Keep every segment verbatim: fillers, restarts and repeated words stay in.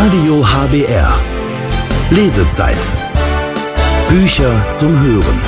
Radio H B R. Lesezeit. Bücher zum Hören.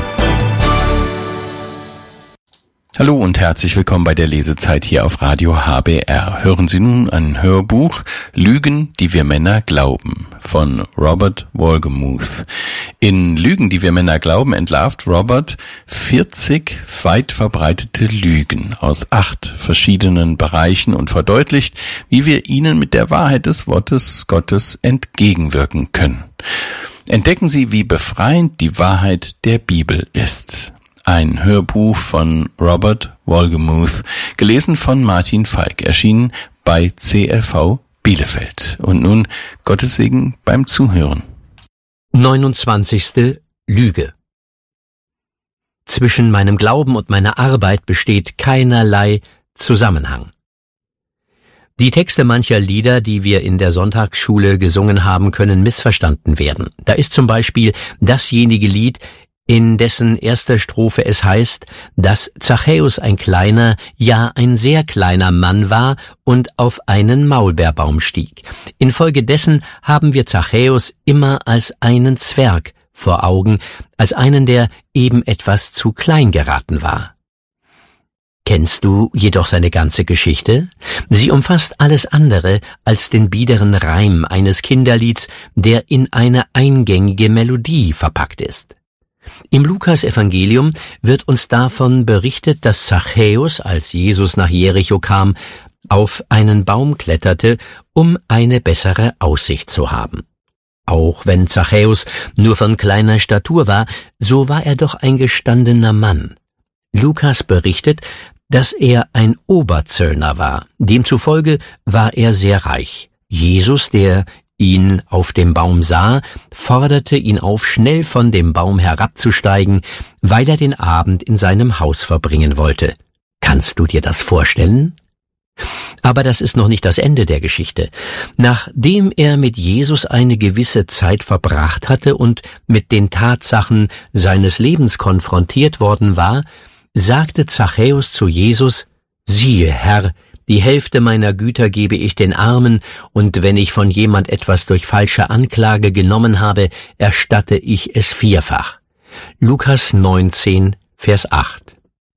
Hallo und herzlich willkommen bei der Lesezeit hier auf Radio H B R. Hören Sie nun ein Hörbuch Lügen, die wir Männer glauben von Robert Wolgemuth. In Lügen, die wir Männer glauben, entlarvt Robert vierzig weit verbreitete Lügen aus acht verschiedenen Bereichen und verdeutlicht, wie wir ihnen mit der Wahrheit des Wortes Gottes entgegenwirken können. Entdecken Sie, wie befreiend die Wahrheit der Bibel ist. Ein Hörbuch von Robert Wolgemuth, gelesen von Martin Falk, erschienen bei C L V Bielefeld. Und nun Gottes Segen beim Zuhören. neunundzwanzigste Lüge. Zwischen meinem Glauben und meiner Arbeit besteht keinerlei Zusammenhang. Die Texte mancher Lieder, die wir in der Sonntagsschule gesungen haben, können missverstanden werden. Da ist zum Beispiel dasjenige Lied, in dessen erster Strophe es heißt, dass Zachäus ein kleiner, ja ein sehr kleiner Mann war und auf einen Maulbeerbaum stieg. Infolgedessen haben wir Zachäus immer als einen Zwerg vor Augen, als einen, der eben etwas zu klein geraten war. Kennst du jedoch seine ganze Geschichte? Sie umfasst alles andere als den biederen Reim eines Kinderlieds, der in eine eingängige Melodie verpackt ist. Im Lukas-Evangelium wird uns davon berichtet, dass Zachäus, als Jesus nach Jericho kam, auf einen Baum kletterte, um eine bessere Aussicht zu haben. Auch wenn Zachäus nur von kleiner Statur war, so war er doch ein gestandener Mann. Lukas berichtet, dass er ein Oberzöllner war. Demzufolge war er sehr reich. Jesus, der ihn auf dem Baum sah, forderte ihn auf, schnell von dem Baum herabzusteigen, weil er den Abend in seinem Haus verbringen wollte. Kannst du dir das vorstellen? Aber das ist noch nicht das Ende der Geschichte. Nachdem er mit Jesus eine gewisse Zeit verbracht hatte und mit den Tatsachen seines Lebens konfrontiert worden war, sagte Zachäus zu Jesus: Siehe, Herr, die Hälfte meiner Güter gebe ich den Armen, und wenn ich von jemand etwas durch falsche Anklage genommen habe, erstatte ich es vierfach. Lukas neunzehn, Vers acht.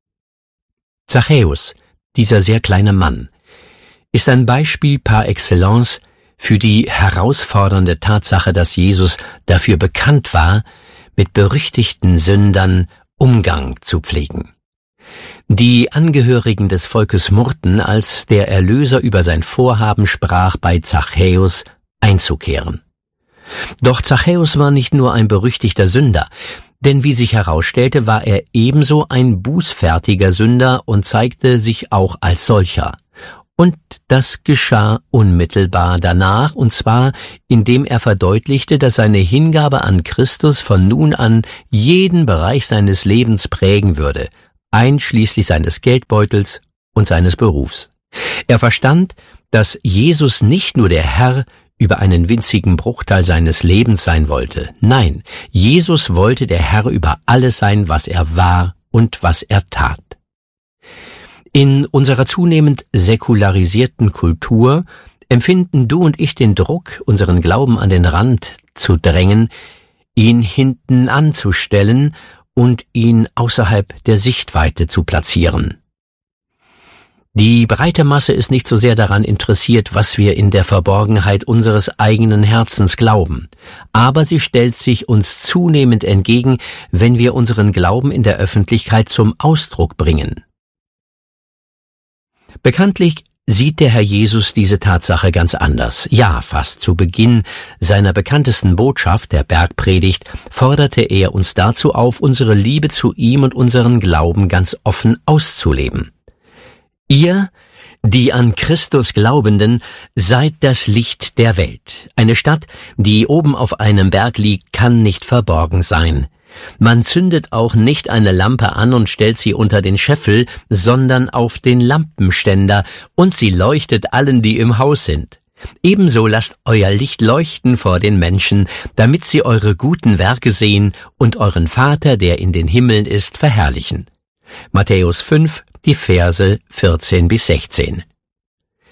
Zachäus, dieser sehr kleine Mann, ist ein Beispiel par excellence für die herausfordernde Tatsache, dass Jesus dafür bekannt war, mit berüchtigten Sündern Umgang zu pflegen. Die Angehörigen des Volkes murrten, als der Erlöser über sein Vorhaben sprach, bei Zachäus einzukehren. Doch Zachäus war nicht nur ein berüchtigter Sünder, denn wie sich herausstellte, war er ebenso ein bußfertiger Sünder und zeigte sich auch als solcher. Und das geschah unmittelbar danach, und zwar indem er verdeutlichte, dass seine Hingabe an Christus von nun an jeden Bereich seines Lebens prägen würde, einschließlich seines Geldbeutels und seines Berufs. Er verstand, dass Jesus nicht nur der Herr über einen winzigen Bruchteil seines Lebens sein wollte. Nein, Jesus wollte der Herr über alles sein, was er war und was er tat. In unserer zunehmend säkularisierten Kultur empfinden du und ich den Druck, unseren Glauben an den Rand zu drängen, ihn hinten anzustellen und ihn außerhalb der Sichtweite zu platzieren. Die breite Masse ist nicht so sehr daran interessiert, was wir in der Verborgenheit unseres eigenen Herzens glauben, aber sie stellt sich uns zunehmend entgegen, wenn wir unseren Glauben in der Öffentlichkeit zum Ausdruck bringen. Bekanntlich sieht der Herr Jesus diese Tatsache ganz anders. Ja, fast zu Beginn seiner bekanntesten Botschaft, der Bergpredigt, forderte er uns dazu auf, unsere Liebe zu ihm und unseren Glauben ganz offen auszuleben. Ihr, die an Christus Glaubenden, seid das Licht der Welt. Eine Stadt, die oben auf einem Berg liegt, kann nicht verborgen sein. Man zündet auch nicht eine Lampe an und stellt sie unter den Scheffel, sondern auf den Lampenständer, und sie leuchtet allen, die im Haus sind. Ebenso lasst euer Licht leuchten vor den Menschen, damit sie eure guten Werke sehen und euren Vater, der in den Himmeln ist, verherrlichen. Matthäus fünf, die Verse vierzehn bis sechzehn.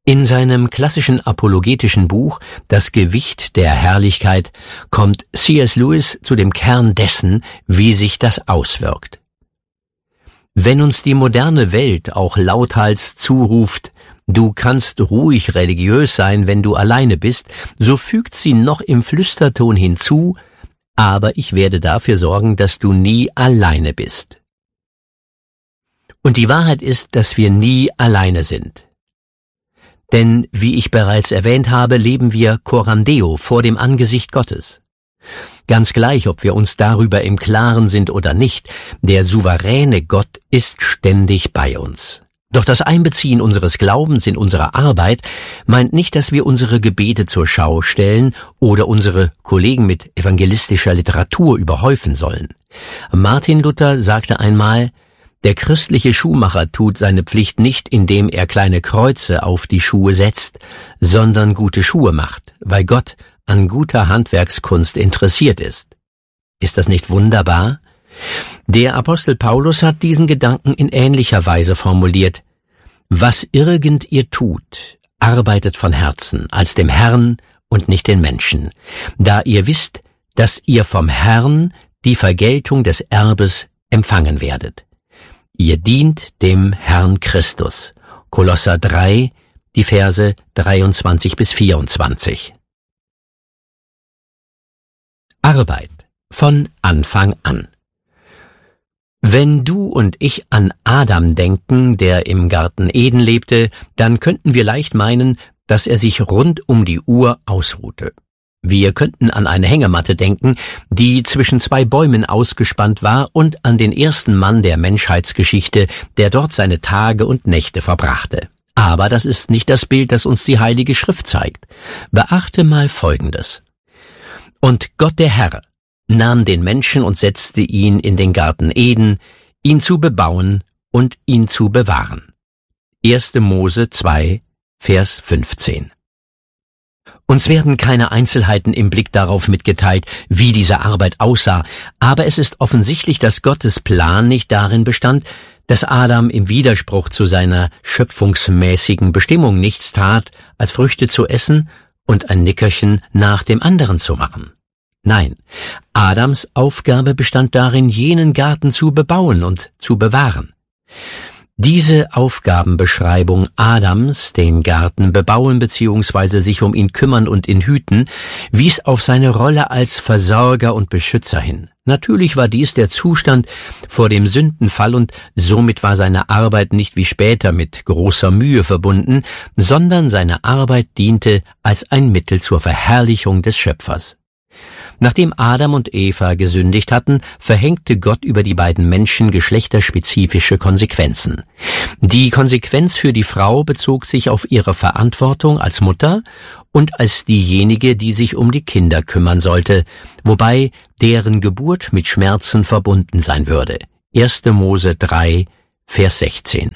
In seinem klassischen apologetischen Buch Das Gewicht der Herrlichkeit kommt C S Lewis zu dem Kern dessen, wie sich das auswirkt. Wenn uns die moderne Welt auch lauthals zuruft, du kannst ruhig religiös sein, wenn du alleine bist, so fügt sie noch im Flüsterton hinzu, aber ich werde dafür sorgen, dass du nie alleine bist. Und die Wahrheit ist, dass wir nie alleine sind. Denn, wie ich bereits erwähnt habe, leben wir coram Deo, vor dem Angesicht Gottes. Ganz gleich, ob wir uns darüber im Klaren sind oder nicht, der souveräne Gott ist ständig bei uns. Doch das Einbeziehen unseres Glaubens in unsere Arbeit meint nicht, dass wir unsere Gebete zur Schau stellen oder unsere Kollegen mit evangelistischer Literatur überhäufen sollen. Martin Luther sagte einmal, der christliche Schuhmacher tut seine Pflicht nicht, indem er kleine Kreuze auf die Schuhe setzt, sondern gute Schuhe macht, weil Gott an guter Handwerkskunst interessiert ist. Ist das nicht wunderbar? Der Apostel Paulus hat diesen Gedanken in ähnlicher Weise formuliert. Was irgend ihr tut, arbeitet von Herzen, als dem Herrn und nicht den Menschen, da ihr wisst, dass ihr vom Herrn die Vergeltung des Erbes empfangen werdet. Ihr dient dem Herrn Christus. Kolosser drei, die Verse dreiundzwanzig bis vierundzwanzig. Arbeit von Anfang an. Wenn du und ich an Adam denken, der im Garten Eden lebte, dann könnten wir leicht meinen, dass er sich rund um die Uhr ausruhte. Wir könnten an eine Hängematte denken, die zwischen zwei Bäumen ausgespannt war, und an den ersten Mann der Menschheitsgeschichte, der dort seine Tage und Nächte verbrachte. Aber das ist nicht das Bild, das uns die Heilige Schrift zeigt. Beachte mal Folgendes. Und Gott der Herr nahm den Menschen und setzte ihn in den Garten Eden, ihn zu bebauen und ihn zu bewahren. erster Mose zwei, Vers fünfzehn. Uns werden keine Einzelheiten im Blick darauf mitgeteilt, wie diese Arbeit aussah, aber es ist offensichtlich, dass Gottes Plan nicht darin bestand, dass Adam im Widerspruch zu seiner schöpfungsmäßigen Bestimmung nichts tat, als Früchte zu essen und ein Nickerchen nach dem anderen zu machen. Nein, Adams Aufgabe bestand darin, jenen Garten zu bebauen und zu bewahren. Diese Aufgabenbeschreibung Adams, den Garten bebauen bzw. sich um ihn kümmern und ihn hüten, wies auf seine Rolle als Versorger und Beschützer hin. Natürlich war dies der Zustand vor dem Sündenfall und somit war seine Arbeit nicht wie später mit großer Mühe verbunden, sondern seine Arbeit diente als ein Mittel zur Verherrlichung des Schöpfers. Nachdem Adam und Eva gesündigt hatten, verhängte Gott über die beiden Menschen geschlechterspezifische Konsequenzen. Die Konsequenz für die Frau bezog sich auf ihre Verantwortung als Mutter und als diejenige, die sich um die Kinder kümmern sollte, wobei deren Geburt mit Schmerzen verbunden sein würde. erster Mose drei, Vers sechzehn.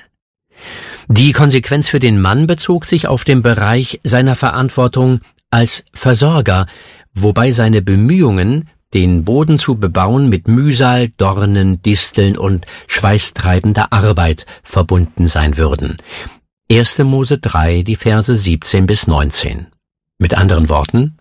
Die Konsequenz für den Mann bezog sich auf den Bereich seiner Verantwortung als Versorger, wobei seine Bemühungen, den Boden zu bebauen, mit Mühsal, Dornen, Disteln und schweißtreibender Arbeit verbunden sein würden. erster Mose drei, die Verse siebzehn bis neunzehn. Mit anderen Worten,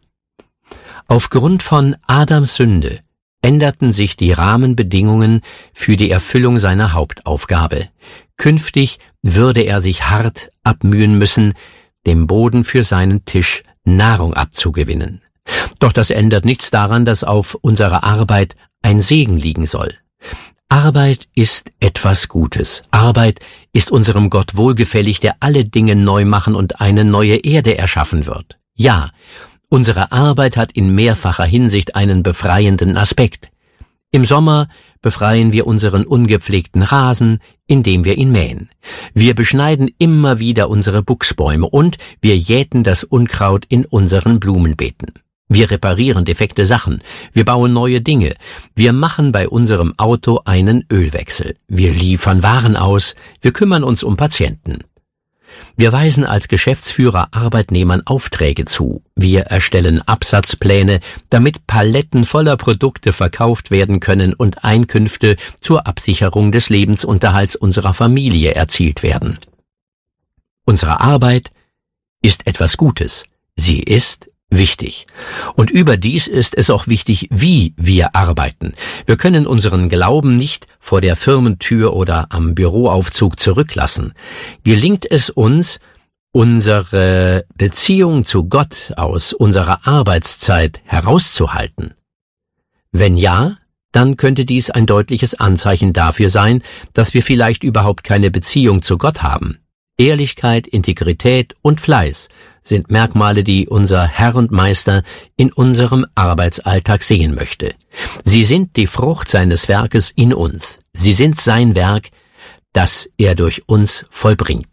aufgrund von Adams Sünde änderten sich die Rahmenbedingungen für die Erfüllung seiner Hauptaufgabe. Künftig würde er sich hart abmühen müssen, dem Boden für seinen Tisch Nahrung abzugewinnen. Doch das ändert nichts daran, dass auf unserer Arbeit ein Segen liegen soll. Arbeit ist etwas Gutes. Arbeit ist unserem Gott wohlgefällig, der alle Dinge neu machen und eine neue Erde erschaffen wird. Ja, unsere Arbeit hat in mehrfacher Hinsicht einen befreienden Aspekt. Im Sommer befreien wir unseren ungepflegten Rasen, indem wir ihn mähen. Wir beschneiden immer wieder unsere Buchsbäume und wir jäten das Unkraut in unseren Blumenbeeten. Wir reparieren defekte Sachen, wir bauen neue Dinge, wir machen bei unserem Auto einen Ölwechsel, wir liefern Waren aus, wir kümmern uns um Patienten. Wir weisen als Geschäftsführer Arbeitnehmern Aufträge zu, wir erstellen Absatzpläne, damit Paletten voller Produkte verkauft werden können und Einkünfte zur Absicherung des Lebensunterhalts unserer Familie erzielt werden. Unsere Arbeit ist etwas Gutes. Sie ist wichtig. Und überdies ist es auch wichtig, wie wir arbeiten. Wir können unseren Glauben nicht vor der Firmentür oder am Büroaufzug zurücklassen. Gelingt es uns, unsere Beziehung zu Gott aus unserer Arbeitszeit herauszuhalten? Wenn ja, dann könnte dies ein deutliches Anzeichen dafür sein, dass wir vielleicht überhaupt keine Beziehung zu Gott haben. Ehrlichkeit, Integrität und Fleiß sind Merkmale, die unser Herr und Meister in unserem Arbeitsalltag sehen möchte. Sie sind die Frucht seines Werkes in uns. Sie sind sein Werk, das er durch uns vollbringt.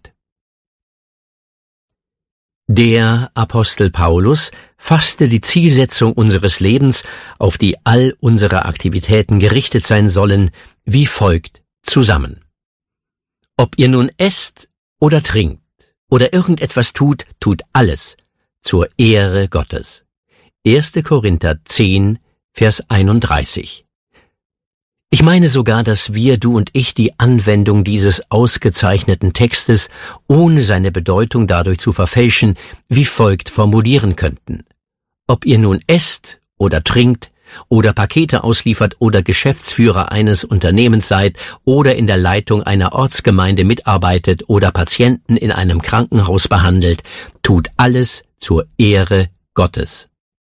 Der Apostel Paulus fasste die Zielsetzung unseres Lebens, auf die all unsere Aktivitäten gerichtet sein sollen, wie folgt zusammen. Ob ihr nun esst oder trinkt oder irgendetwas tut, tut alles zur Ehre Gottes. erster Korinther zehn, Vers einunddreißig. Ich meine sogar, dass wir, du und ich, die Anwendung dieses ausgezeichneten Textes, ohne seine Bedeutung dadurch zu verfälschen, wie folgt formulieren könnten. Ob ihr nun esst oder trinkt oder Pakete ausliefert oder Geschäftsführer eines Unternehmens seid oder in der Leitung einer Ortsgemeinde mitarbeitet oder Patienten in einem Krankenhaus behandelt, tut alles zur Ehre Gottes.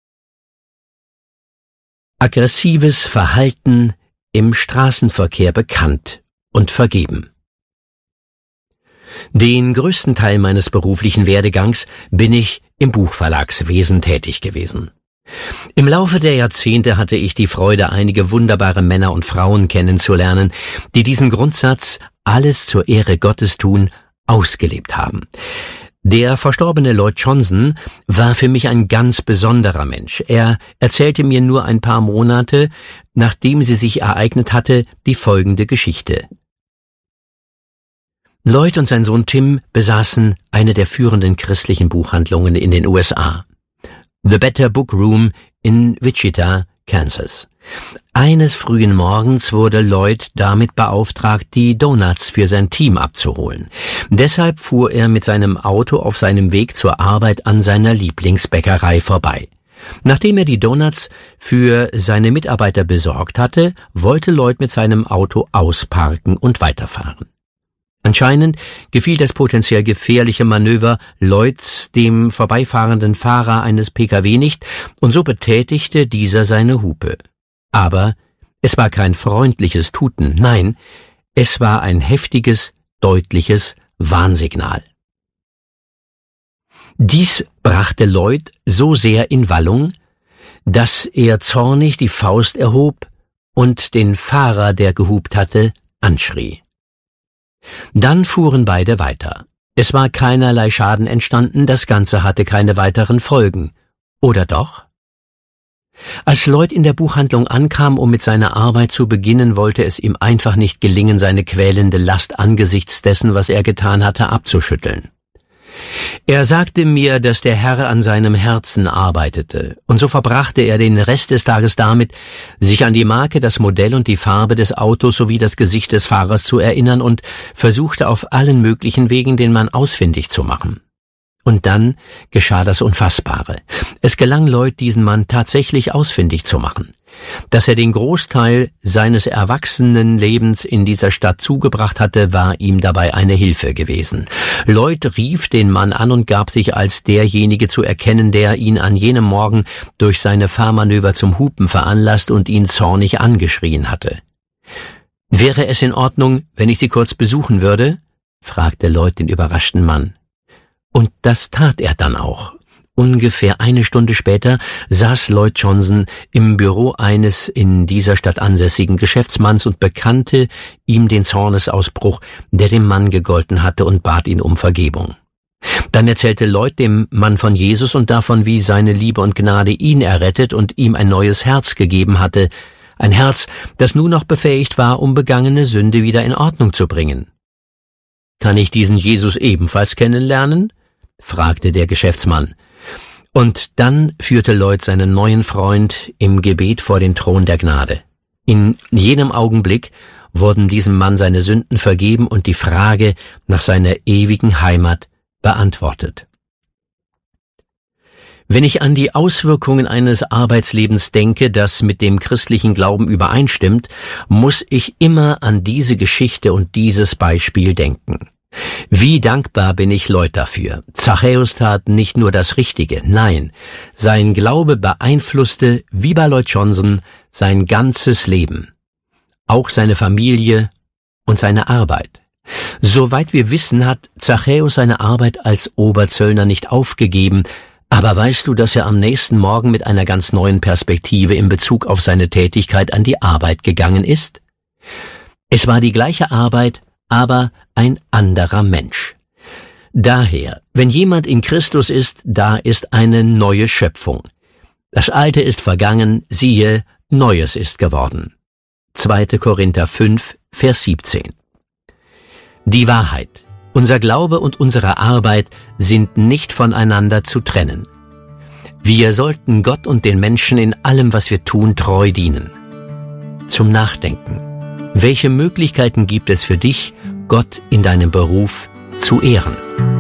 Aggressives Verhalten im Straßenverkehr bekannt und vergeben. Den größten Teil meines beruflichen Werdegangs bin ich im Buchverlagswesen tätig gewesen. Im Laufe der Jahrzehnte hatte ich die Freude, einige wunderbare Männer und Frauen kennenzulernen, die diesen Grundsatz, alles zur Ehre Gottes tun, ausgelebt haben. Der verstorbene Lloyd Johnson war für mich ein ganz besonderer Mensch. Er erzählte mir nur ein paar Monate, nachdem sie sich ereignet hatte, die folgende Geschichte. Lloyd und sein Sohn Tim besaßen eine der führenden christlichen Buchhandlungen in den U S A. The Better Book Room in Wichita, Kansas. Eines frühen Morgens wurde Lloyd damit beauftragt, die Donuts für sein Team abzuholen. Deshalb fuhr er mit seinem Auto auf seinem Weg zur Arbeit an seiner Lieblingsbäckerei vorbei. Nachdem er die Donuts für seine Mitarbeiter besorgt hatte, wollte Lloyd mit seinem Auto ausparken und weiterfahren. Anscheinend gefiel das potenziell gefährliche Manöver Lloyds dem vorbeifahrenden Fahrer eines P K W nicht, und so betätigte dieser seine Hupe. Aber es war kein freundliches Tuten, nein, es war ein heftiges, deutliches Warnsignal. Dies brachte Lloyd so sehr in Wallung, dass er zornig die Faust erhob und den Fahrer, der gehupt hatte, anschrie. Dann fuhren beide weiter. Es war keinerlei Schaden entstanden, das Ganze hatte keine weiteren Folgen. Oder doch? Als Lloyd in der Buchhandlung ankam, um mit seiner Arbeit zu beginnen, wollte es ihm einfach nicht gelingen, seine quälende Last angesichts dessen, was er getan hatte, abzuschütteln. Er sagte mir, dass der Herr an seinem Herzen arbeitete, und so verbrachte er den Rest des Tages damit, sich an die Marke, das Modell und die Farbe des Autos sowie das Gesicht des Fahrers zu erinnern und versuchte auf allen möglichen Wegen, den Mann ausfindig zu machen. Und dann geschah das Unfassbare. Es gelang Lloyd, diesen Mann tatsächlich ausfindig zu machen. Dass er den Großteil seines Erwachsenenlebens in dieser Stadt zugebracht hatte, war ihm dabei eine Hilfe gewesen. Lloyd rief den Mann an und gab sich als derjenige zu erkennen, der ihn an jenem Morgen durch seine Fahrmanöver zum Hupen veranlasst und ihn zornig angeschrien hatte. »Wäre es in Ordnung, wenn ich Sie kurz besuchen würde?« fragte Lloyd den überraschten Mann. Und das tat er dann auch. Ungefähr eine Stunde später saß Lloyd Johnson im Büro eines in dieser Stadt ansässigen Geschäftsmanns und bekannte ihm den Zornesausbruch, der dem Mann gegolten hatte, und bat ihn um Vergebung. Dann erzählte Lloyd dem Mann von Jesus und davon, wie seine Liebe und Gnade ihn errettet und ihm ein neues Herz gegeben hatte, ein Herz, das nun noch befähigt war, um begangene Sünde wieder in Ordnung zu bringen. »Kann ich diesen Jesus ebenfalls kennenlernen?« fragte der Geschäftsmann. Und dann führte Lloyd seinen neuen Freund im Gebet vor den Thron der Gnade. In jenem Augenblick wurden diesem Mann seine Sünden vergeben und die Frage nach seiner ewigen Heimat beantwortet. Wenn ich an die Auswirkungen eines Arbeitslebens denke, das mit dem christlichen Glauben übereinstimmt, muss ich immer an diese Geschichte und dieses Beispiel denken. Wie dankbar bin ich Lloyd dafür. Zachäus tat nicht nur das Richtige, nein, sein Glaube beeinflusste, wie bei Lloyd Johnson, sein ganzes Leben. Auch seine Familie und seine Arbeit. Soweit wir wissen, hat Zachäus seine Arbeit als Oberzöllner nicht aufgegeben, aber weißt du, dass er am nächsten Morgen mit einer ganz neuen Perspektive in Bezug auf seine Tätigkeit an die Arbeit gegangen ist? Es war die gleiche Arbeit, aber ein anderer Mensch. Daher, wenn jemand in Christus ist, da ist eine neue Schöpfung. Das Alte ist vergangen, siehe, Neues ist geworden. zweiter Korinther fünf, Vers siebzehn. Die Wahrheit. Unser Glaube und unsere Arbeit sind nicht voneinander zu trennen. Wir sollten Gott und den Menschen in allem, was wir tun, treu dienen. Zum Nachdenken. Welche Möglichkeiten gibt es für dich, Gott in deinem Beruf zu ehren?